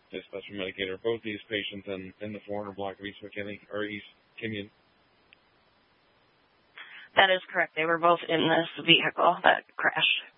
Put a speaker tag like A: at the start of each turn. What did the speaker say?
A: the special Medicaid. Are both these patients in the 400 block of East McKinney or East Kenyon?
B: That is correct. They were both in this vehicle that crashed.